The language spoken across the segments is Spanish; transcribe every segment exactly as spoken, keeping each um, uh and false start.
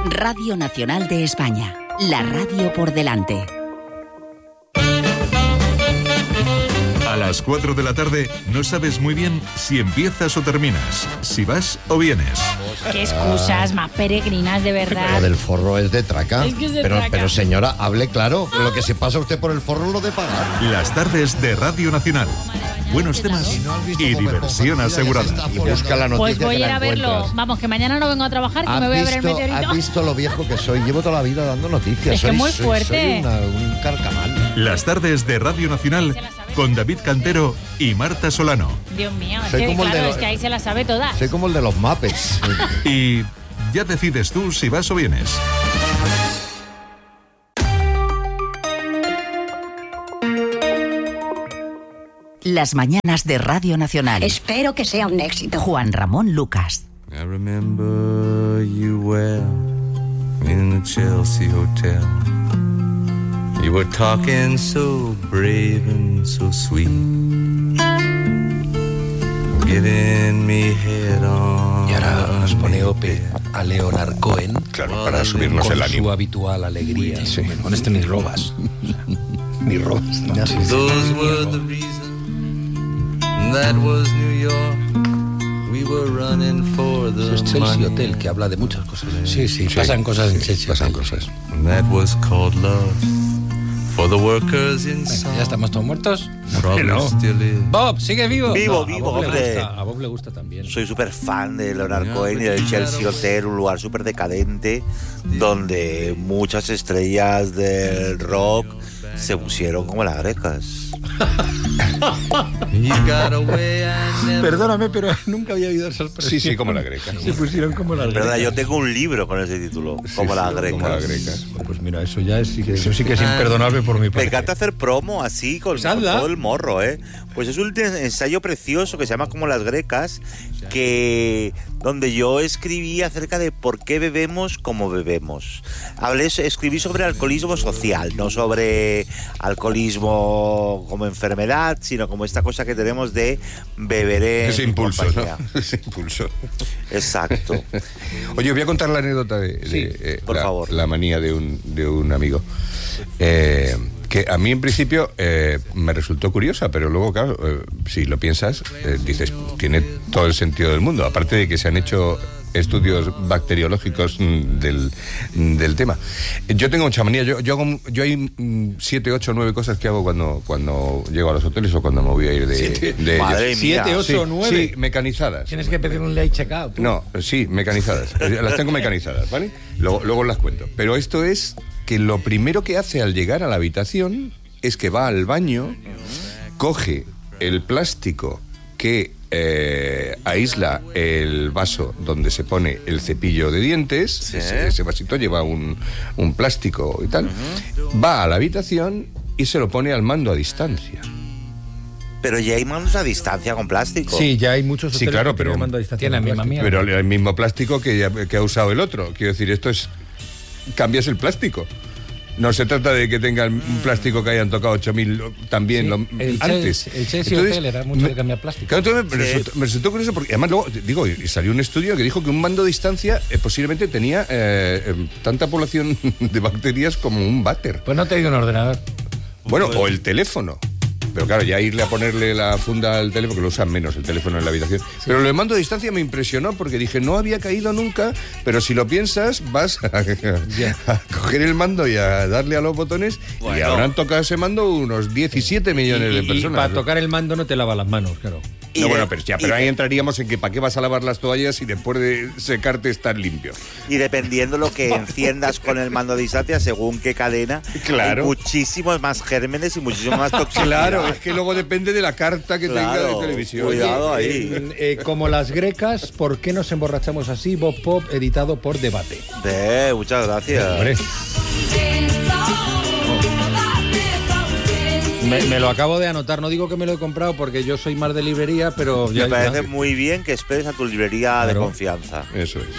Radio Nacional de España. La radio por delante. A las cuatro de la tarde no sabes muy bien si empiezas o terminas, si vas o vienes. Qué excusas más peregrinas, de verdad. Lo del forro es de traca. Es que es de pero, traca. pero señora, hable claro. Lo que se pasa usted por el forro lo de pagar. Las tardes de Radio Nacional. Buenos temas y diversión asegurada. Y busca la noticia. Pues voy que a ir la a verlo. encuentras. Vamos, que mañana no vengo a trabajar, que ¿Has me voy a ver el visto- meteorito. ¿Has visto lo viejo que soy? Llevo toda la vida dando noticias. Es que soy, muy soy- fuerte. Soy una- un carcamal. Las tardes de Radio Nacional con David Cantero y Marta Solano. Dios mío, es Soy que como el de claro, los- es que ahí se las sabe todas. Soy como el de los Muppets. Y ya decides tú si vas o vienes. Las mañanas de Radio Nacional. Espero que sea un éxito. Juan Ramón Lucas. I remember you well in the Chelsea Hotel. You were talking so brave and so sweet, giving me head on. Y ahora nos pone Ope a Leonard Cohen. Claro, para subirnos con el su ánimo. habitual alegría. Sí. Con este ni robas. Ni robas. No, sí, sí. Those were the reasons. That was New York. We were running for the Eso es Chelsea money. Hotel, que habla de muchas cosas. Sí, sí, pasan cosas en Chelsea Pasan Hotel. cosas. And that was called love. For the workers in Venga, song. ¿ya estamos todos muertos? Probably no. still is. Bob, ¿sigue vivo? Vivo, No, a vivo, Bob le hombre. gusta, a Bob le gusta también. Soy súper fan de Leonard Cohen y del Chelsea Hotel, un lugar súper decadente donde muchas estrellas del rock se pusieron como las grecas. You got away, I never. Perdóname, pero nunca había oído esa expresión. Sí, sí, como la greca. Se pusieron como las Perdona, grecas. yo tengo un libro con ese título, como Sí, las sí, grecas. como las grecas. Pues mira, eso ya es, sí que, eso sí que es imperdonable por mi Me parte. encanta hacer promo así con, Pues con anda. todo el morro, ¿eh? Pues es un ensayo precioso que se llama Como las grecas, que donde yo escribí acerca de por qué bebemos como bebemos. Hablé, escribí sobre alcoholismo social, no sobre alcoholismo como enfermedad, sino como esta cosa que tenemos de beber en Ese impulso, compañía. ¿no? Ese impulso. Exacto. Oye, voy a contar la anécdota de, de, Sí, eh, por la, favor. la manía de un, de un amigo. Eh, que a mí en principio eh, me resultó curiosa, pero luego, claro, eh, si lo piensas, eh, dices, tiene todo el sentido del mundo. Aparte de que se han hecho estudios bacteriológicos mm, del, mm, del tema. Yo tengo mucha manía. Yo, yo, hago, yo hay mm, siete, ocho, nueve cosas que hago cuando, cuando llego a los hoteles o cuando me voy a ir de, Siete. de Madre ellos. mía. Siete, ocho, Sí, nueve. sí, mecanizadas. Tienes que pedir un late checkout. No, sí, mecanizadas. Las tengo mecanizadas, ¿vale? Luego, luego las cuento. Pero esto es que lo primero que hace al llegar a la habitación es que va al baño, coge el plástico que eh, aísla el vaso donde se pone el cepillo de dientes, Sí. ese, ese vasito lleva un, un plástico y tal, va a la habitación y se lo pone al mando a distancia. Pero ya hay manos a distancia con plástico. Sí, ya hay muchos Sí, hoteles claro, que tienen pero- mando a distancia. Tiene la con misma plástico. mía. Pero el mismo plástico que, ya- que ha usado el otro. Quiero decir, esto es... Cambias el plástico. No se trata de que tengan un plástico que hayan tocado ocho mil también Sí, lo- el antes. Chelsea- el Chelsea Hotel era mucho de cambiar plástico. Claro, entonces me, Sí. resultó, me resultó curioso porque además luego, digo, y salió un estudio que dijo que un mando a distancia eh, posiblemente tenía eh, eh, tanta población de bacterias como un váter. Pues no te digo un ordenador. Bueno, o el teléfono. Pero claro, ya irle a ponerle la funda al teléfono, que lo usan menos el teléfono en la habitación. Pero lo de mando a distancia me impresionó porque dije, no había caído nunca, pero si lo piensas, vas a, a coger el mando y a darle a los botones y Bueno. habrán tocado ese mando unos diecisiete millones de Y- y- y personas. para tocar el mando no te lavas las manos, claro. Y No, de- bueno, pero, ya, y pero ahí de- entraríamos en que ¿para qué vas a lavar las toallas si después de secarte estás limpio? Y dependiendo lo que enciendas con el mando a distancia, según qué cadena, Claro. hay muchísimos más gérmenes y muchísimo más toxicidad. Claro, es que luego depende de la carta que tenga Claro, de televisión. cuidado ahí. Eh, eh, como las grecas, ¿por qué nos emborrachamos así? Bob Pop, editado por Debate. Eh, muchas gracias. Hombre. Me, me lo acabo de anotar, no digo que me lo he comprado porque yo soy más de librería, pero ya Me parece ya- muy bien que esperes a tu librería de Claro. confianza. Eso es.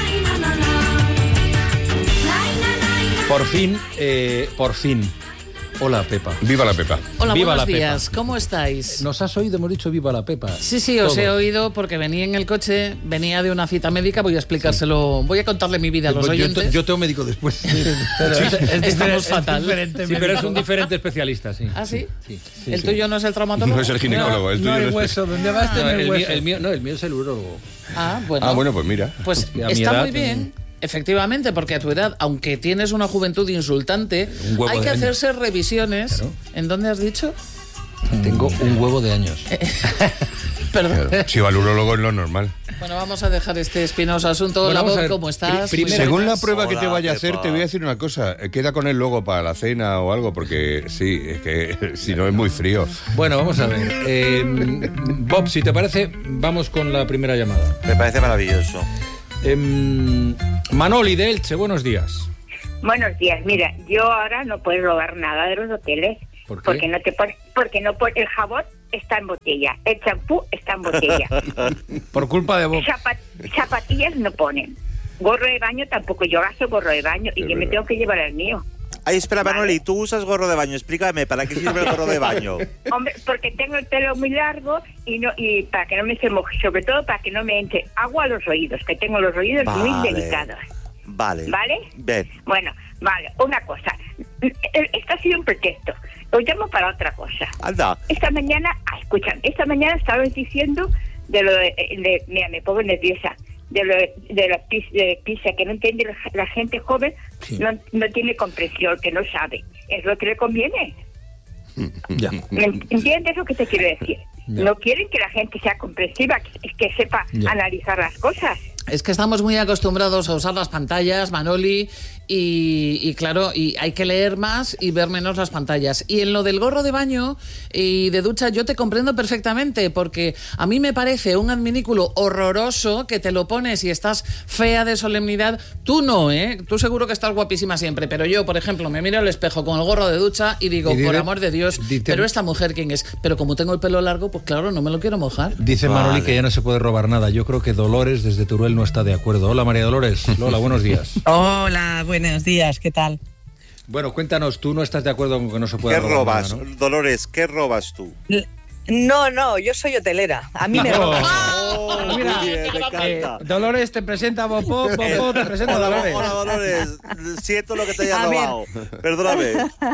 Por fin, eh, por fin, Hola, Pepa. Viva la Pepa. Hola, Viva buenos la días. Pepa. ¿Cómo estáis? Nos has oído, hemos dicho viva la Pepa. Sí, sí, os Todos. he oído porque venía en el coche, venía de una cita médica, voy a explicárselo, sí. voy a contarle mi vida a los yo, oyentes. Yo tengo médico después. Pero es, es Estamos fatal. Diferente, sí, pero es un diferente especialista, sí. ¿Ah, sí? sí, sí ¿El sí. tuyo no es el traumatólogo? No es el ginecólogo, el tuyo no, no el es hueso, ¿dónde vas a Ah, tener el hueso? mío- El mío, no, el mío es el urólogo. Ah, bueno. Ah, bueno, pues mira. Pues A mi está edad, muy bien. Efectivamente, porque a tu edad, aunque tienes una juventud insultante, Un huevo hay de que años. hacerse revisiones. Claro. ¿En dónde has dicho? Tengo un huevo de años. Perdón. Claro. Si va al urólogo es lo normal. Bueno, vamos a dejar este espinoso asunto. Bueno, La vamos a voz, ver. ¿cómo estás? Pri- Muy primero- Según la buenas. prueba que te Hola, vaya a hacer, Pepa. te voy a decir una cosa. Eh, Queda con él luego para la cena o algo, porque sí, es que si no es muy frío. Bueno, vamos a ver. Eh, Bob, si te parece, vamos con la primera llamada. Me parece maravilloso. Eh, Manoli de Elche, buenos días. Buenos días. Mira, yo ahora no puedo robar nada de los hoteles. ¿Por qué? Porque no te pon- porque no pon- el jabón está en botella, el champú está en botella. Por culpa de Bob. Zapa- zapatillas no ponen. Gorro de baño tampoco, yo gasto gorro de baño y Es yo me verdad. tengo que llevar el mío. Ay, espera, Vale. Manoli, tú usas gorro de baño. Explícame, ¿para qué sirve el gorro de baño? Hombre, porque tengo el pelo muy largo y no y para que no me se moje, sobre todo para que no me entre agua a los oídos, que tengo los oídos muy Vale. delicados. Vale. ¿Vale? Bien. Bueno, vale, una cosa. Esto ha sido un pretexto. Os llamo para otra cosa. Anda. Esta mañana, ah, escuchan, esta mañana estabais diciendo de lo de, de- mira, me pongo nerviosa, de lo de, de la pis- de pizza, que no entiende la, la gente joven, Sí. no, no tiene comprensión, que no sabe. Es lo que le conviene. Ya. ¿Me ent- ¿Entiendes lo que te quiero decir? Ya. No quieren que la gente sea comprensiva, que, que sepa Ya. analizar las cosas. Es que estamos muy acostumbrados a usar las pantallas, Manoli, y, y claro, y hay que leer más y ver menos las pantallas. Y en lo del gorro de baño y de ducha yo te comprendo perfectamente, porque a mí me parece un adminículo horroroso que te lo pones y estás fea de solemnidad. Tú no, ¿eh? Tú seguro que estás guapísima siempre, pero yo, por ejemplo, me miro al espejo con el gorro de ducha y digo, Y dile- por amor de Dios, dite- pero esta mujer, ¿quién es? Pero como tengo el pelo largo, pues claro, no me lo quiero mojar. Dice Vale. Manoli que ya no se puede robar nada. Yo creo que Dolores desde Teruel no está de acuerdo. Hola, María Dolores. Lola, buenos días. Hola, buenos días, ¿qué tal? Bueno, cuéntanos, tú no estás de acuerdo con que no se pueda ¿Qué robar robas? nada, ¿no? Dolores, ¿qué robas tú? L- No, no, yo soy hotelera. A mí me No. roban. Oh, muy Mira, bien, me encanta. Dolores te presenta Bopo, Bopo te presenta Hola, Dolores. hola, Dolores. Siento lo que te haya A ver. robado. Perdóname.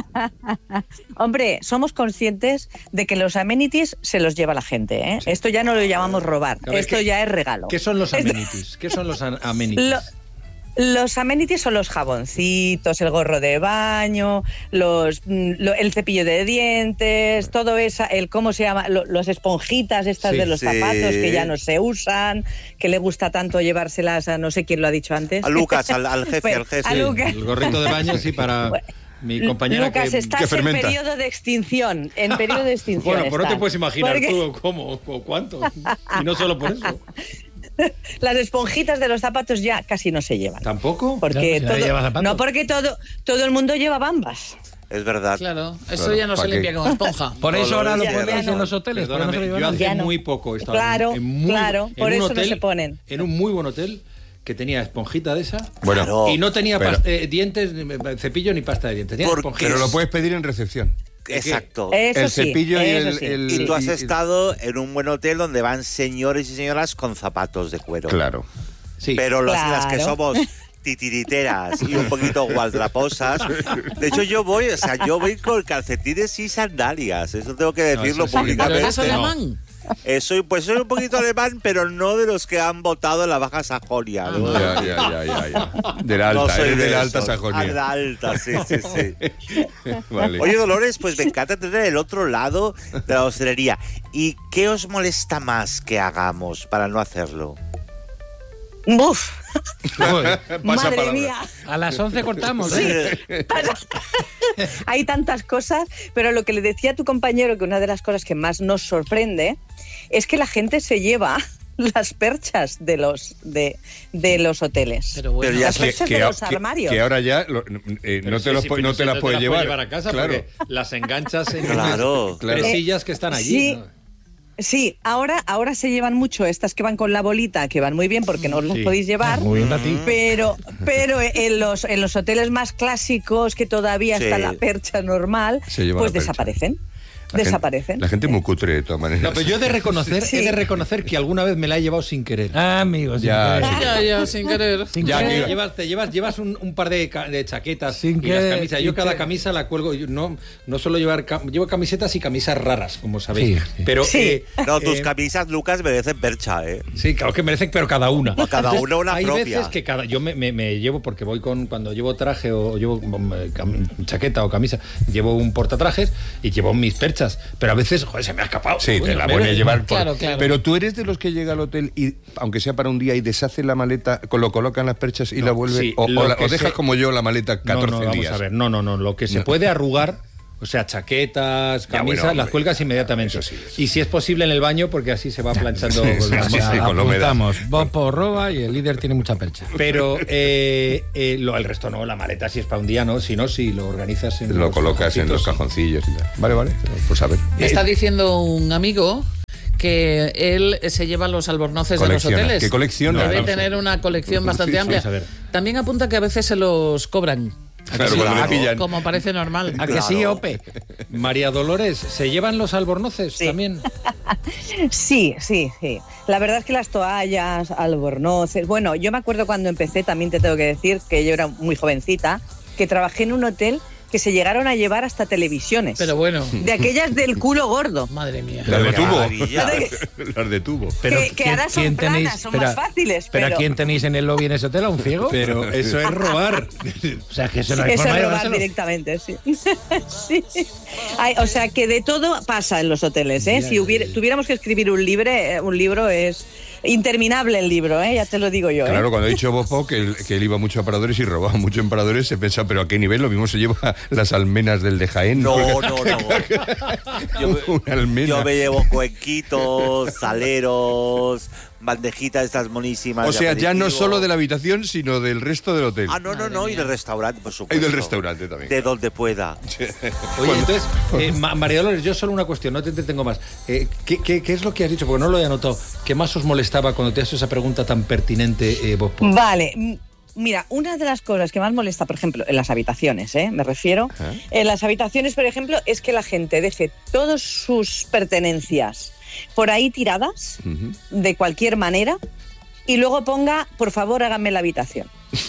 Hombre, somos conscientes de que los amenities se los lleva la gente, ¿eh? Esto ya no lo llamamos robar, A ver, esto ¿qué- ya es regalo. ¿Qué son los amenities? ¿Qué son los an- amenities? Lo- Los amenities son los jaboncitos, el gorro de baño, los, mm, lo- el cepillo de dientes, todo eso, el cómo se llama, lo- los esponjitas estas Sí, de los sí. zapatos que ya no se usan, que le gusta tanto llevárselas a no sé quién lo ha dicho antes. A Lucas, al, al jefe, Pues, al jefe. a Lucas. El gorrito de baño, sí, para mi compañera Lucas, que, estás que en fermenta. periodo de extinción, en periodo de extinción. Bueno, pues no te estás. puedes imaginar Porque tú cómo o cuánto. Y no solo por eso. las esponjitas de los zapatos ya casi no se llevan. ¿Tampoco? Porque Ya, si nadie todo- lleva zapatos. no, porque todo, todo el mundo lleva bambas. Es verdad. Claro, eso Claro, ya no se ¿para limpia qué? con esponja. Por eso ahora lo Ya, ponéis ya en no. los hoteles. por Perdóname, no se lo yo llevan hace Ya no. muy poco he estado Claro, en muy, claro, en por un eso no hotel, se ponen. En un muy buen hotel que tenía esponjita de esa. Bueno, Claro. Y no tenía Pero- pasta- eh, dientes, eh, cepillo ni pasta de dientes. Tenía ¿Por esponjita. pero lo puedes pedir en recepción. Exacto. Eso El sí, cepillo y eso el- sí, el- Y tú has y- y- estado en un buen hotel donde van señores y señoras con zapatos de cuero. Claro. Sí. Pero las, las que Claro. somos titiriteras y un poquito gualdraposas. De hecho, yo voy, o sea, yo voy con calcetines y sandalias. Eso tengo que No, decirlo eso sí. ¿Pero públicamente. eres alemán? Eh, soy, pues soy un poquito alemán, pero no de los que han votado en la Baja Sajonia. ¿no? Ya, ya, ya, ya, ya. De la No alta, soy eres de la alta esos. Ah, de Sajonia. la alta, sí, sí, sí. Vale. Oye, Dolores, pues me encanta tener el otro lado de la hostelería. ¿Y qué os molesta más que hagamos para no hacerlo? ¡Buf! Joder. Pasa Madre palabra. mía. A las once cortamos. ¿eh? Hay tantas cosas, pero lo que le decía a tu compañero, que una de las cosas que más nos sorprende es que la gente se lleva las perchas de los de, de los hoteles. Pero bueno, Pero ya las sé perchas que, de a- los que- armarios. que ahora ya lo- eh, Pero no sí, te, los sí, pu- pero no sí, te las puedes llevar. a casa claro. porque las enganchas en Claro. las Claro. presillas que están allí. Sí. ¿no? Sí, ahora, ahora se llevan mucho estas que van con la bolita, que van muy bien porque no os las Sí. podéis llevar. Muy bien, Tati. Pero, pero en los, en los hoteles más clásicos, que todavía Sí. está la percha normal, Se lleva pues la percha. desaparecen. La gente- Desaparecen. la gente es muy cutre de todas maneras. No, pero yo he de reconocer, Sí. he de reconocer que alguna vez me la he llevado sin querer. Ah, amigos. Ya, sí. Ya, ya, sin querer. Sin Ya, querer. que llevas, te llevas, llevas un, un par de, ca- de chaquetas Sin y las querer, camisas. sin Yo cada querer. camisa la cuelgo. Yo no, no suelo llevar. ca- Llevo camisetas y camisas raras, como sabéis. Sí, sí. Pero. Sí. eh, No, tus eh, camisas, Lucas, merecen percha, ¿eh? Sí, claro que merecen, pero cada una. O cada una una hay propia. veces que cada. Yo me, me- me llevo, porque voy con. Cuando llevo traje o llevo mm, cam- chaqueta o camisa, llevo un portatrajes y llevo mis perchas. Pero a veces, joder, se me ha escapado. Sí, te Coño, la me- voy a llevar. por- Claro, claro. Pero tú eres de los que llega al hotel y, aunque sea para un día, y deshace la maleta, con- lo colocan las perchas y No, la vuelve. sí, o, lo o la- que o dejas se- como yo la maleta catorce no, no, vamos días. a ver, no, no, no. Lo que se No. puede arrugar, o sea, chaquetas, Ya, camisas, bueno, las hombre. cuelgas inmediatamente. Eso sí, eso y si es posible en el baño, porque así se va planchando. Sí, con sí, las sí, manos. sí, con la humedad. Apuntamos. Bopo roba y el líder tiene mucha percha. Pero eh, eh, lo, el resto no, la maleta si es para un día, no. Si no, si lo organizas en Lo los colocas en los cajoncitos, cajoncillos y tal. Vale, vale. Pues a ver. Me está diciendo un amigo que él se lleva los albornoces de los Colecciona. hoteles. ¿Qué colecciona? Debe No, no sé. tener una colección bastante Sí, sí, amplia. a ver. También apunta que a veces se los cobran. Claro, cuando le pillan. Como parece normal. ¿A que sí, Ope? María Dolores, ¿se llevan los albornoces Sí. también? Sí, sí, sí. La verdad es que las toallas, albornoces. Bueno, yo me acuerdo cuando empecé, también te tengo que decir que yo era muy jovencita, que trabajé en un hotel que se llegaron a llevar hasta televisiones. Pero bueno, De aquellas del culo gordo. madre mía. Las de Qué tubo. maravilla. Las de tubo. Pero que, que ¿quién- ahora son quién planas, tenéis? son Espera, más fáciles. ¿Pero Pero, a quién tenéis en el lobby en ese hotel? ¿A un ciego? Pero eso es robar. O sea, que eso no hay Eso forma es de robar llevárselo. directamente, sí. Sí. Ay, o sea, que de todo pasa en los hoteles, ¿eh? Ya, Si hubiera, tuviéramos que escribir un libro, eh, un libro es interminable el libro, ¿eh? Ya te lo digo yo, ¿eh? Claro, cuando ha dicho Bopo que él, que él iba mucho a paradores y robaba mucho en paradores, se piensa, pero ¿a qué nivel? Lo mismo se lleva las almenas del de Jaén. No, no, no. Yo me, Una almena. yo me llevo cuenquitos, saleros, bandejitas estas monísimas. O de sea, ya no aperitivo. solo de la habitación, sino del resto del hotel. Ah, no, no, no, y del restaurante, por Y supuesto. del restaurante también. De donde pueda. Oye, entonces, eh, Ma- María Dolores, yo solo una cuestión, no te entretengo más. Eh, ¿qué, qué, qué es lo que has dicho? Porque no lo he anotado. ¿Qué más os molestaba cuando te has hecho esa pregunta tan pertinente, eh, vos? Paul? Vale. m- Mira, una de las cosas que más molesta, por ejemplo, en las habitaciones, ¿eh? Me refiero. ¿Eh? En las habitaciones, por ejemplo, es que la gente deje todas sus pertenencias por ahí tiradas, Ujú. de cualquier manera, y luego ponga, por favor, háganme la habitación.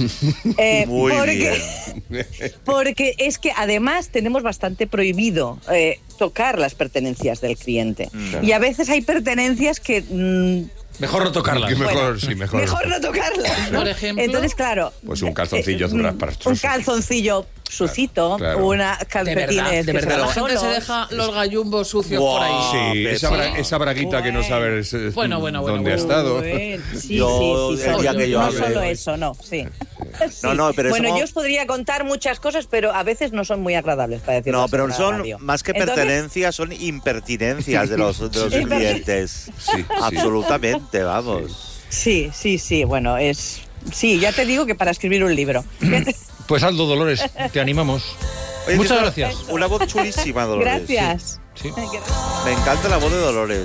Eh, Muy porque, bien. porque es que además tenemos bastante prohibido eh, tocar las pertenencias del cliente. Mm. Y a veces hay pertenencias que... mm, Mejor no tocarla. Que mejor, Bueno, sí, mejor. mejor no tocarlas, ¿no? Por ejemplo. Entonces, claro. Pues un calzoncillo eh, de unas mm, pastrosas. Un calzoncillo sucito, Claro. una De calcetines verdad, de que verdad. se La van gente se solos. deja los gallumbos sucios Wow. por ahí. Sí, Ah, esa, sí. bra- esa braguita que no sabes eh, Bueno, bueno, bueno, dónde ha bueno. estado. Bueno, sí, Yo, sí, sí, el solo- día que yo no hable- solo eso, no, sí. No, no, pero bueno, eso- yo os podría contar muchas cosas, pero a veces no son muy agradables para decirlo. No, pero son más que Entonces, pertenencias, son impertinencias de los, de los Sí. clientes. Sí, sí. Absolutamente, vamos. Sí, sí, sí, bueno, es... Sí, ya te digo que para escribir un libro. Pues Aldo Dolores, te animamos. Oye, Muchas tiene gracias. Una voz chulísima, Dolores. Gracias. Sí. Me encanta la voz de Dolores.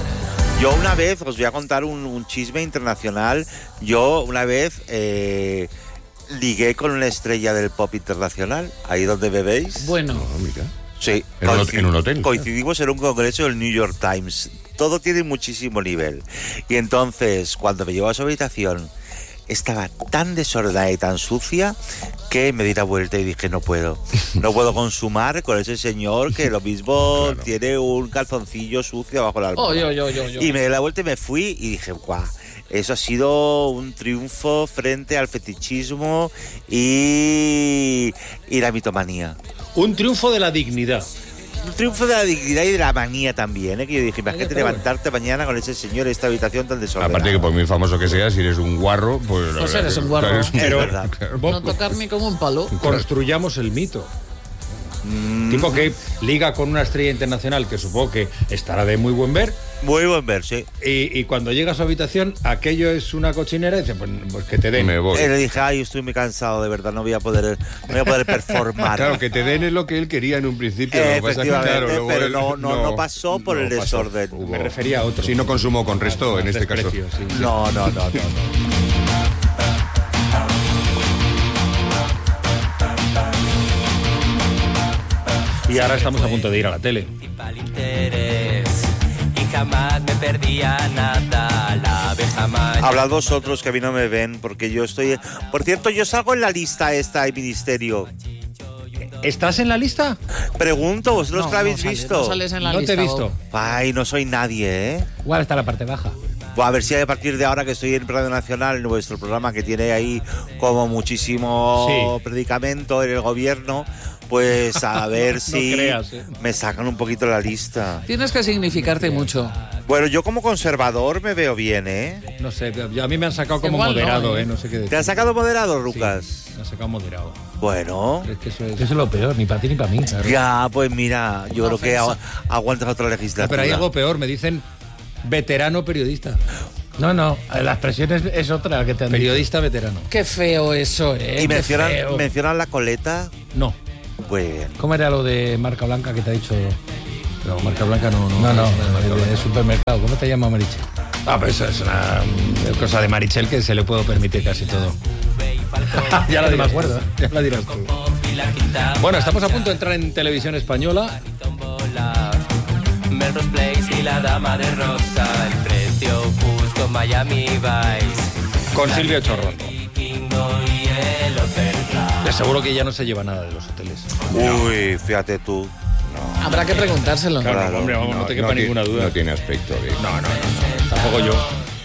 Yo una vez, os voy a contar un, un chisme internacional. Yo una vez eh, ligué con una estrella del pop internacional, ahí donde me veis. Bueno, Ah, mira. Sí, En un hot- coinci- en un hotel. Coincidimos en un congreso del New York Times. Todo tiene muchísimo nivel. Y entonces, cuando me llevó a su habitación, estaba tan desordenada y tan sucia que me di la vuelta y dije, no puedo. No puedo consumar con ese señor que lo mismo Claro. tiene un calzoncillo sucio bajo la almohada. oh, yo, yo, yo, yo. Y me di la vuelta y me fui y dije, guau, eso ha sido un triunfo frente al fetichismo y, y la mitomanía. Un triunfo de la dignidad. Un triunfo de la dignidad y de la manía también, ¿eh? Que yo dije, imagínate pero levantarte mañana con ese señor en esta habitación tan desordenada. Aparte que por muy famoso que seas, si eres un guarro, pues... la Pues verdad eres que- un guarro. claro, eres un- Es Pero- verdad. No tocar ni con un palo. Construyamos el mito. Tipo que liga con una estrella internacional que supongo que estará de muy buen ver Muy buen ver, sí. Y, y cuando llega a su habitación, aquello es una cochinera y dice, pues, pues que te den. Me voy. Eh, le dije, ay, estoy muy cansado, de verdad, no voy a poder, no voy a poder performar. Claro, que te den es lo que él quería en un principio. Eh, lo que pasa es que, efectivamente, claro, luego pero él no, no, no pasó por no el pasó. desorden. Hubo- Me refería a otro. Sí, no consumo con resto en este caso. Desprecio, sí, sí. No, no, no, no, no. Y ahora estamos a punto de ir a la tele. Y jamás me perdía nada, la abeja mayor. Hablad vosotros que a mí no me ven, porque yo estoy... Por cierto, yo salgo en la lista esta de ministerio. ¿Estás en la lista? Pregunto, ¿vosotros No, que la habéis no sales, visto? no sales en la No lista, te he visto. Bob. Ay, no soy nadie, ¿eh? Igual está la parte baja. Pues a ver si a partir de ahora que estoy en Radio Nacional, en vuestro programa que tiene ahí como muchísimo Sí. predicamento en el gobierno, pues a ver No si creas, ¿eh? me sacan un poquito la lista. Tienes que significarte mucho. Bueno, yo como conservador me veo bien, ¿eh? No sé, a mí me han sacado como Igual no, moderado, ¿eh? ¿eh? No sé qué decir. ¿Te has sacado moderado, Lucas? Me han sacado moderado. Bueno, Es que eso es... Eso es lo peor, ni para ti ni para mí. ya, pues mira, yo Una creo que ofensa. agu- aguantas otra No, legislatura. pero hay algo peor, me dicen veterano periodista. No, no, la expresión es, es otra la que te han dicho. Periodista veterano. Qué feo eso, ¿eh? ¿Y Qué mencionan, feo. mencionan la coleta? No. Bueno. ¿Cómo era lo de marca blanca que te ha dicho? No, marca blanca no. No, no, es una marca el blanca. de supermercado. ¿Cómo te llama, Marichel? Ah, pues eso es una mm, cosa de Marichel que se le puedo permitir casi todo. Ya la No me dirás, acuerdo. ya la dirás tú. Bueno, estamos a punto de entrar en televisión española. Melrose Place y la dama de rosa, el precio justo Miami Vice. Con Silvio Chorrondo. Vikingo y el hotel Ra. Te aseguro que ya no se lleva nada de los hoteles. Uy, fíjate tú. Habrá que preguntárselo. Claro, Claro. hombre, vamos, no, te quepa ti- ninguna duda. No tiene aspecto de... No, no, no, no, tampoco yo.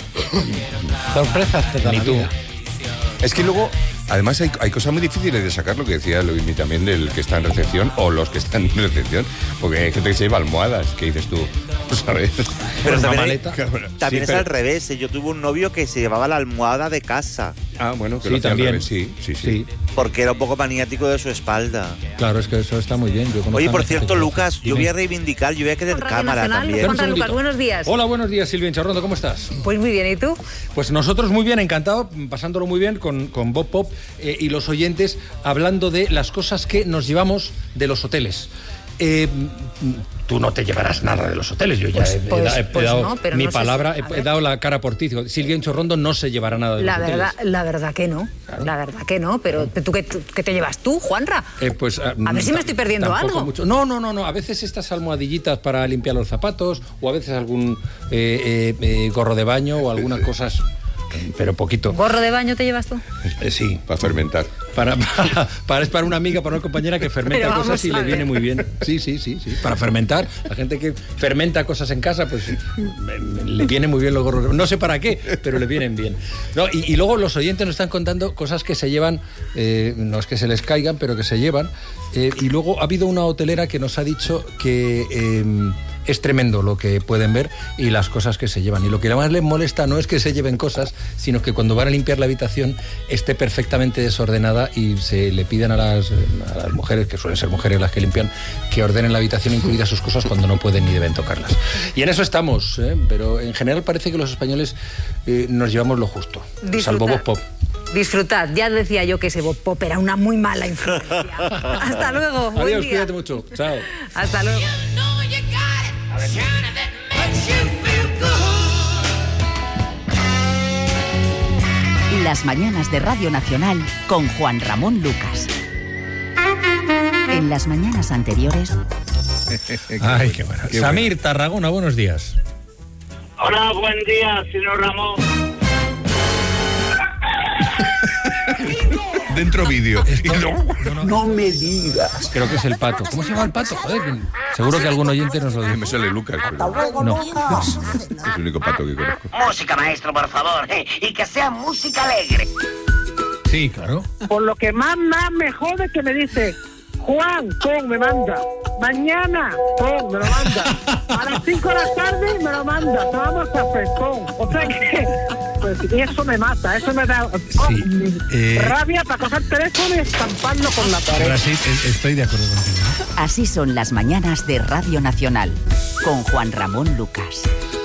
Sorpresas te da Ni la tú. vida. Es que luego, además hay, hay cosas muy difíciles de sacar, lo que decía Luismi también, del que está en recepción o los que están en recepción, porque hay gente que se lleva almohadas, que dices tú, ¿sabes? Pero Una también, maleta. también Sí, es pero- al revés. ¿eh? Yo tuve un novio que se llevaba la almohada de casa, Ah, bueno, que Sí, lo hacía al también. revés, sí, sí, sí. Sí, porque era un poco maniático de su espalda. claro, es que eso está muy bien. Yo conozco Oye, a por gente cierto, que- Lucas, yo Dime. voy a reivindicar, yo voy a querer Radio cámara Nacional, también. Espera un Juanra Lucas, segundito. buenos días. Hola, buenos días, Silvia Chorrondo, ¿cómo estás? Pues muy bien, ¿y tú? Pues nosotros muy bien, encantado, pasándolo muy bien con, con Bob Pop eh, y los oyentes, hablando de las cosas que nos llevamos de los hoteles. Eh, tú no te llevarás nada de los hoteles, yo ya Pues- he, he pues- da- he pues dado no, pero mi no sé palabra, si- a he, he ver. dado la cara por ti. Digo, Silvia Chorrondo no se llevará nada de La los verdad, hoteles. la verdad que no. La verdad que no, pero ¿tú qué, tú- qué te llevas tú, Juanra? Eh, pues, A ver si me estoy perdiendo tampoco algo. mucho. No, no, no, no. A veces estas almohadillitas para limpiar los zapatos o a veces algún eh, eh, eh, gorro de baño o algunas cosas, pero poquito. ¿Gorro de baño te llevas tú? Eh, sí. Para fermentar. Para, para, para- es para una amiga, para una compañera que fermenta Pero vamos cosas y a le ver. viene muy bien. Sí, sí, sí, sí. Para fermentar. La gente que fermenta cosas en casa, pues me- me- le viene muy bien los gorros. No sé para qué, pero le vienen bien. No, y, y luego los oyentes nos están contando cosas que se llevan, eh, no es que se les caigan, pero que se llevan. Eh, y luego ha habido una hotelera que nos ha dicho que eh, es tremendo lo que pueden ver y las cosas que se llevan. Y lo que más les molesta no es que se lleven cosas, sino que cuando van a limpiar la habitación esté perfectamente desordenada y se le piden a las, a las mujeres, que suelen ser mujeres las que limpian, que ordenen la habitación, incluidas sus cosas, cuando no pueden ni deben tocarlas. Y en eso estamos, ¿eh? Pero en general parece que los españoles eh, nos llevamos lo justo, salvo Bob Pop. Disfrutad. Ya decía yo que ese Bob Pop era una muy mala influencia. Hasta luego. Buen Adiós, día. cuídate mucho. Chao. Hasta luego. Las mañanas de Radio Nacional con Juan Ramón Lucas. En las mañanas anteriores... Ay, qué bueno. Qué Samir, Tarragona, buenos días. Hola, buen día, señor Ramón. Dentro vídeo. No me digas. Creo que es el pato. ¿Cómo se llama el pato? Joder, que- seguro que algún oyente nos lo dice. Me sale Lucas, pero No. es el único pato que conozco. Música, maestro, por favor. eh, Y que sea música alegre. Sí, claro. Por lo que más, más me jode que me dice, Juan, pon, me manda. Mañana, pon, me lo manda. A las cinco de la tarde me lo manda. Tomamos café, pon. O sea que, pues, y eso me mata, eso me da oh, eh. rabia para coger el teléfono y estamparlo con la pared. Ahora sí, e- estoy de acuerdo contigo. Así son las mañanas de Radio Nacional con Juan Ramón Lucas.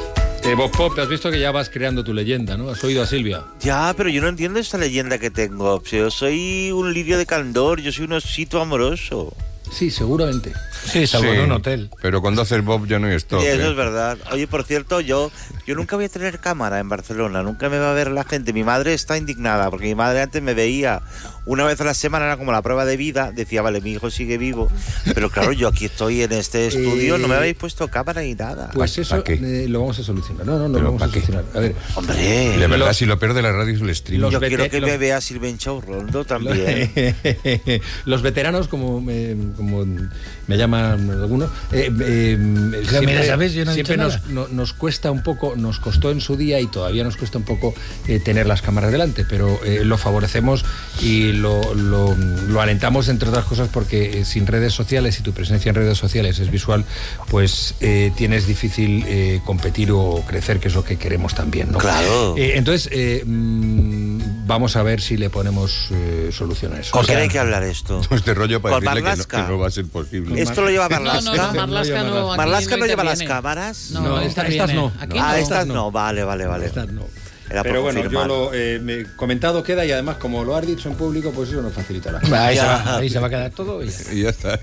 Eh, Bob Pop, has visto que ya vas creando tu leyenda, ¿no? Has oído a Silvia. Ya, pero yo no entiendo esta leyenda que tengo. Yo soy un lirio de candor, yo soy un osito amoroso. Sí, seguramente. Sí, salvo en un hotel. Pero cuando haces Bob ya no hay stop. Sí, eso ¿eh? es verdad. Oye, por cierto, yo yo nunca voy a tener cámara en Barcelona, nunca me va a ver la gente. Mi madre está indignada, porque mi madre antes me veía una vez a la semana, era como la prueba de vida, decía, vale, mi hijo sigue vivo. Pero claro, yo aquí estoy en este estudio, no me habéis puesto cámara ni nada. Pues eso eh, lo vamos a solucionar. No, no, no lo vamos a solucionar. A ver. Hombre. De verdad, si lo peor de la radio es el streaming. Yo vete- quiero que los- me vea Silvencha Rondo también. Los veteranos, como me, como me llaman algunos, eh, eh, siempre, mira, ¿sabes? Yo no he siempre dicho nos, no- nos cuesta un poco, nos costó en su día y todavía nos cuesta un poco eh, tener las cámaras delante, pero eh, lo favorecemos y lo, lo, lo alentamos, entre otras cosas, porque eh, sin redes sociales, si tu presencia en redes sociales es visual, pues eh, tienes difícil eh, competir o crecer, que es lo que queremos también, ¿no? Claro. Eh, entonces, eh, mm, vamos a ver si le ponemos eh, solución a eso. ¿Con quién hay que hablar esto? Este rollo para ¿Con decirle que no, Marlaska? que no va a ser posible. ¿Esto lo lleva No, Marlaska? no, no, Marlaska no. aquí ¿Marlaska no lleva las interviene. cámaras? No, No, no esta- interviene. estas no. Aquí Ah, no. estas no. Vale, vale, vale. Estas no. Era por Pero bueno, yo confirmar. lo eh, me- comentado queda y además, como lo has dicho en público, pues eso nos facilitará. Ahí, se Ya. va, ahí se va a quedar todo. Y ya. Y ya está.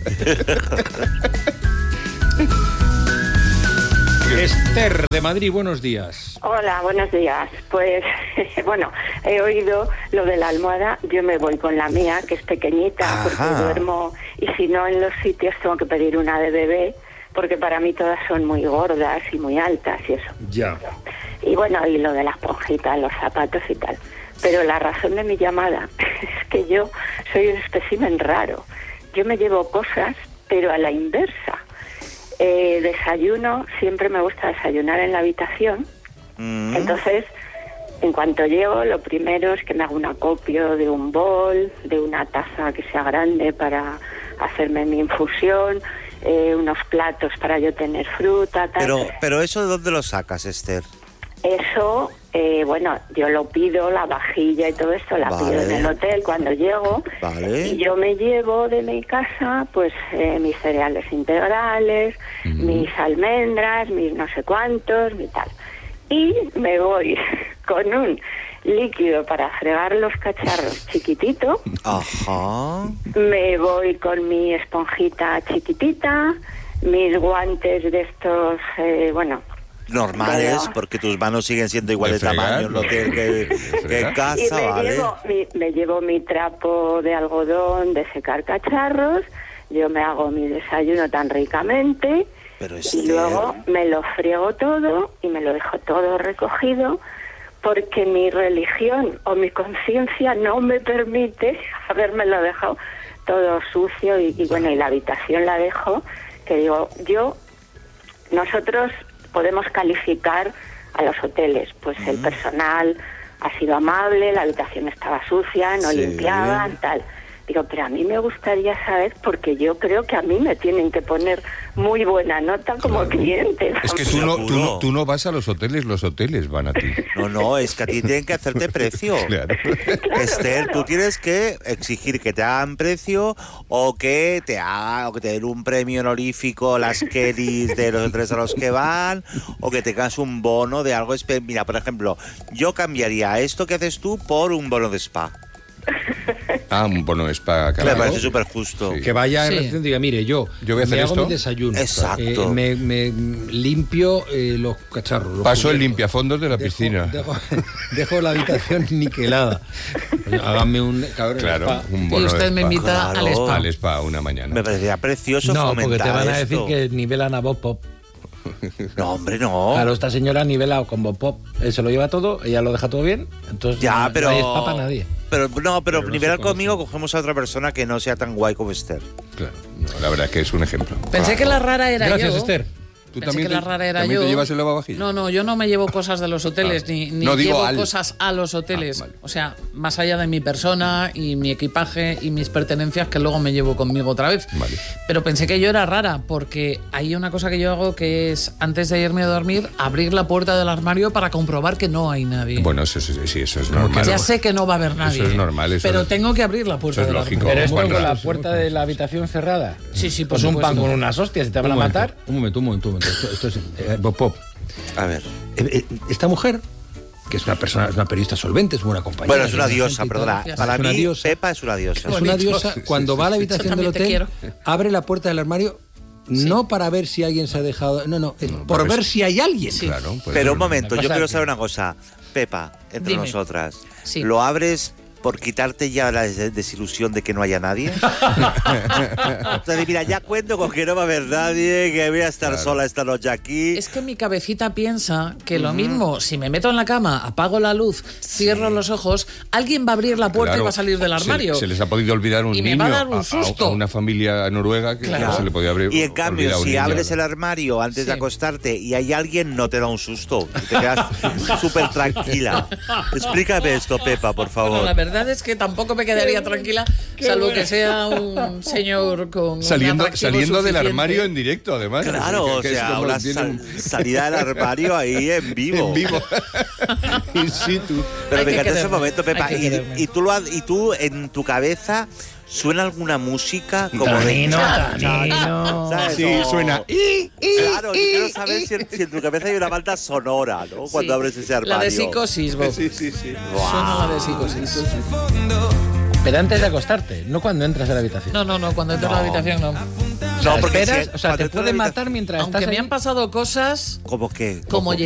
Esther de Madrid, buenos días. Hola, buenos días. Pues, bueno, he oído lo de la almohada. Yo me voy con la mía, que es pequeñita, Ajá. porque duermo, y si no en los sitios tengo que pedir una de bebé, porque para mí todas son muy gordas y muy altas y eso. Ya. Y bueno, y lo de la esponjita, los zapatos y tal. Pero la razón de mi llamada es que yo soy un espécimen raro. Yo me llevo cosas, pero a la inversa. Eh, desayuno, siempre me gusta desayunar en la habitación. Mm. Entonces, en cuanto llego, lo primero es que me hago un acopio de un bol, de una taza que sea grande para hacerme mi infusión, eh, unos platos para yo tener fruta, tal. Pero, pero eso ¿de dónde lo sacas, Esther? Eso, eh, bueno, yo lo pido, la vajilla y todo esto, la Vale. pido en el hotel cuando llego. Vale. Y yo me llevo de mi casa, pues, eh, mis cereales integrales, mis almendras, mis no sé cuántos, mi tal. Y me voy con un líquido para fregar los cacharros chiquitito. Ajá. Me voy con mi esponjita chiquitita, mis guantes de estos, eh, bueno... Normales, Pero- porque tus manos siguen siendo igual de, De fregar, tamaño, no ¿no? que, que, que fregar. Y casa, me, ¿vale? llevo, mi, me llevo mi trapo de algodón de secar cacharros, yo me hago mi desayuno tan ricamente Pero y Esther, luego me lo friego todo y me lo dejo todo recogido porque mi religión o mi conciencia no me permite habérmelo dejado todo sucio y, y bueno, y la habitación la dejo, que digo, yo, nosotros podemos calificar a los hoteles, pues el personal ha sido amable, la habitación estaba sucia, no Sí. limpiaban, tal. Digo, pero a mí me gustaría saber, porque yo creo que a mí me tienen que poner muy buena nota como cliente. Es que tú no, tú, no, tú no vas a los hoteles, los hoteles van a ti. no, no, es que a ti tienen que hacerte precio. Claro. Esther, tú tienes que exigir que te hagan precio o que te hagan, o que te den un premio honorífico las Kellys de los hoteles a los que van, o que tengas un bono de algo. espe- Mira, por ejemplo, yo cambiaría esto que haces tú por un bono de spa. Ah, un bono spa. Me carajo. parece súper justo. Sí. Que vaya Sí. en recepción y diga, mire, yo, Yo voy a hacer me hago esto. mi desayuno, Exacto. eh, me, me limpio eh, los cacharros. los Paso el cubiertos. limpiafondos de la Dejo- piscina. Dejo, dejo la habitación niquelada. Oye, háganme un cabrón, Claro, spa. un bono Y usted de me spa. invita Claro. al spa. Al spa una mañana. Me parecería precioso No, porque fomentar te van a decir esto. que nivelan a Bob Pop. No, hombre, no. Claro, esta señora ha nivelado con Bob Pop. Él se lo lleva todo, ella lo deja todo bien. Entonces Ya, no, pero... no hay spa para nadie. Pero no, pero, Pero no nivelar se conoce. conmigo cogemos a otra persona que no sea tan guay como Esther. Claro. No, la verdad es que es un ejemplo. Pensé que la rara era Gracias, yo. Esther. ¿Tú Pensé también que la te- rara era también yo. te llevas el lavavajillas? No, no, yo no me llevo cosas de los hoteles, Ah. ni, ni No, digo llevo al. cosas a los hoteles. Ah, vale. O sea, más allá de mi persona y mi equipaje y mis pertenencias que luego me llevo conmigo otra vez. Vale. Pero pensé que yo era rara, porque hay una cosa que yo hago que es, antes de irme a dormir, abrir la puerta del armario para comprobar que no hay nadie. Bueno, eso, sí, sí, eso es normal. Ya sé que no va a haber nadie. Eso es normal. Eso pero es- tengo que abrir la puerta eso es del lógico. armario. Pero esto Juanra. con la puerta de la habitación cerrada. Sí, sí, por Pues un pan supuesto. con unas hostias y te van Un a momento, matar. Un momento, un momento, un momento. Esto, esto es, eh, Bob Pop. A ver. Eh, eh, esta mujer, que es una persona, es una periodista solvente, es buena compañera. Bueno, es una diosa, perdona. Para Es una mí, diosa. Pepa es una diosa. Es una diosa. Cuando va a la habitación del Yo también te hotel, abre la puerta del armario. No para ver si alguien se ha dejado. No, no, es por ver si hay alguien. Claro, pues, Pero un momento, yo pasa quiero que- saber una cosa. Pepa, entre Dime. nosotras, Sí. ¿lo abres por quitarte ya la des- desilusión de que no haya nadie? O sea, de, mira, ya cuento con que no va a haber nadie, que voy a estar sola esta noche aquí. Es que mi cabecita piensa que lo mismo, si me meto en la cama, apago la luz, cierro los ojos, alguien va a abrir la puerta Claro, y va a salir del se- armario. Se, les ha podido olvidar un Y me niño va a dar un a- susto. a una familia noruega que Claro. no se le podía abrir. Y en cambio, olvidar un si niño. abres el armario antes de Sí. acostarte y hay alguien, no te da un susto. Y te quedas súper tranquila. Explícame esto, Pepa, por favor. Bueno, la verdad es que tampoco me quedaría tranquila, salvo que sea un señor con un Saliendo, atractivo saliendo del suficiente. armario en directo, además. Claro, Que- o que es sea, como una tiene sal- un- salida del armario ahí en vivo. En vivo. In situ. Pero Hay que fíjate ese quererme, momento, Pepa. hay que Y, quererme. y tú lo has- y tú en tu cabeza suena alguna música como Tanino, de tanino. ¿sabes? Sí, O- suena. Claro, yo quiero saber si en, si en tu cabeza hay una banda sonora, ¿no? Cuando Sí. abres ese armario. La de psicosis, Bob. Sí, sí, sí. Suena la de psicosis. Pero antes de acostarte, no cuando entras a la habitación. No, no, no, cuando entro a la habitación no. O sea, No, porque esperas, si- o sea, cuando te entras a puede la matar mientras Aunque estás me ahí. han pasado cosas ¿Cómo qué? como